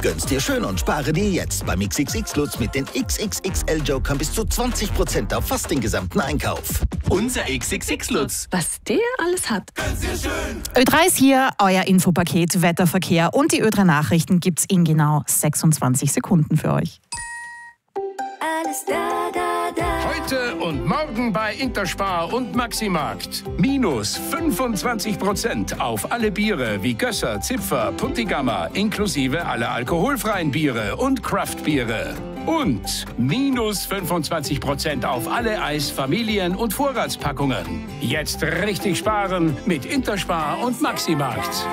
Gönn's dir schön und spare dir jetzt beim XXX Lutz mit den XXXL-Jokern bis zu 20% auf fast den gesamten Einkauf. Unser XXX Lutz. Was der alles hat. Gönn's dir schön. Ö3 ist hier, euer Infopaket Wetterverkehr und die Ö3 Nachrichten gibt's in genau 26 Sekunden für euch. Alles da, da, da. Heute und morgen bei Interspar und Maximarkt. Minus 25% auf alle Biere wie Gösser, Zipfer, Puntigammer, inklusive aller alkoholfreien Biere und Craftbiere. Und minus 25% auf alle Eis-, Familien- und Vorratspackungen. Jetzt richtig sparen mit Interspar und Maximarkt.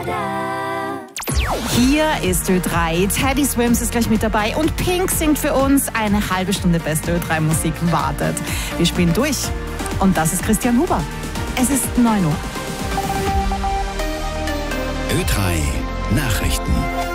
Hier ist Ö3. Teddy Swims ist gleich mit dabei und Pink singt für uns. Eine halbe Stunde beste Ö3-Musik wartet. Wir spielen durch. Und das ist Christian Huber. Es ist 9 Uhr. Ö3 Nachrichten.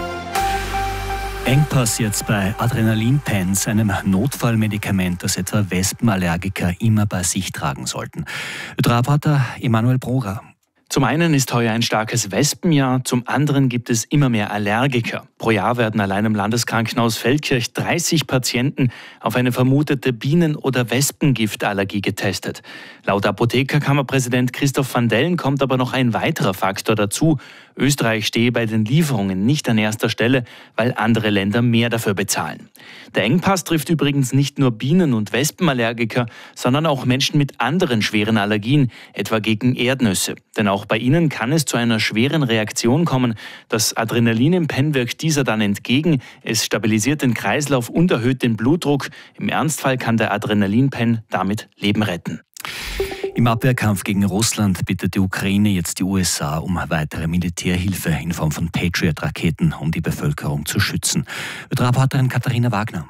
Engpass jetzt bei Adrenalinpens, einem Notfallmedikament, das etwa Wespenallergiker immer bei sich tragen sollten. Ö3-Reporter Emanuel Broger. Zum einen ist heuer ein starkes Wespenjahr, zum anderen gibt es immer mehr Allergiker. Pro Jahr werden allein im Landeskrankenhaus Feldkirch 30 Patienten auf eine vermutete Bienen- oder Wespengiftallergie getestet. Laut Apothekerkammerpräsident Christoph van Dellen kommt aber noch ein weiterer Faktor dazu. Österreich stehe bei den Lieferungen nicht an erster Stelle, weil andere Länder mehr dafür bezahlen. Der Engpass trifft übrigens nicht nur Bienen- und Wespenallergiker, sondern auch Menschen mit anderen schweren Allergien, etwa gegen Erdnüsse. Denn auch bei ihnen kann es zu einer schweren Reaktion kommen. Das Adrenalin im Pen wirkt dieser dann entgegen. Es stabilisiert den Kreislauf und erhöht den Blutdruck. Im Ernstfall kann der Adrenalin-Pen damit Leben retten. Im Abwehrkampf gegen Russland bittet die Ukraine jetzt die USA um weitere Militärhilfe in Form von Patriot-Raketen, um die Bevölkerung zu schützen. Reporterin Katharina Wagner.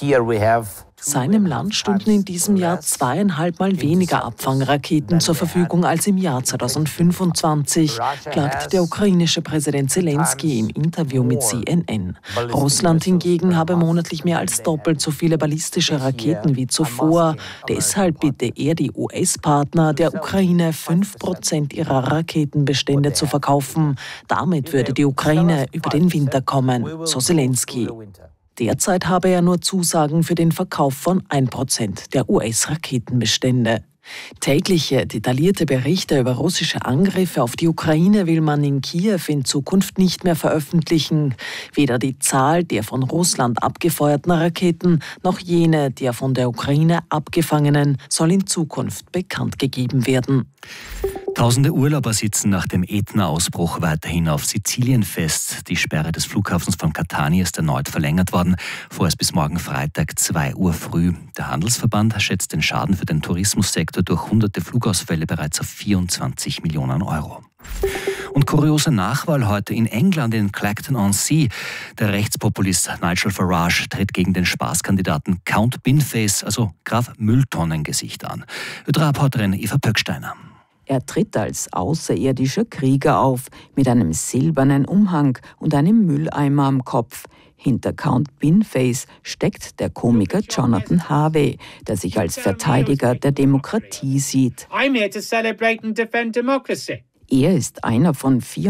Seinem Land stünden in diesem Jahr 2,5 Mal weniger Abfangraketen zur Verfügung als im Jahr 2025, klagt der ukrainische Präsident Zelensky im Interview mit CNN. Russland hingegen habe monatlich mehr als doppelt so viele ballistische Raketen wie zuvor. Deshalb bitte er die US-Partner, der Ukraine 5% ihrer Raketenbestände zu verkaufen. Damit würde die Ukraine über den Winter kommen, so Zelensky. Derzeit habe er nur Zusagen für den Verkauf von 1% der US-Raketenbestände. Tägliche, detaillierte Berichte über russische Angriffe auf die Ukraine will man in Kiew in Zukunft nicht mehr veröffentlichen. Weder die Zahl der von Russland abgefeuerten Raketen noch jene der von der Ukraine abgefangenen soll in Zukunft bekannt gegeben werden. Tausende Urlauber sitzen nach dem Ätna-Ausbruch weiterhin auf Sizilien fest. Die Sperre des Flughafens von Catania ist erneut verlängert worden, vorerst bis morgen Freitag 2 Uhr früh. Der Handelsverband schätzt den Schaden für den Tourismussektor durch hunderte Flugausfälle bereits auf 24 Millionen Euro. Und kuriose Nachwahl heute in England in Clacton-on-Sea. Der Rechtspopulist Nigel Farage tritt gegen den Spaßkandidaten Count Binface, also Graf Mülltonnengesicht an. Reporterin Eva Pöcksteiner. Er tritt als außerirdischer Krieger auf, mit einem silbernen Umhang und einem Mülleimer am Kopf. Hinter Count Binface steckt der Komiker Jonathan Harvey, der sich als Verteidiger der Demokratie sieht. I'm here to celebrate and defend democracy. Er ist einer von 4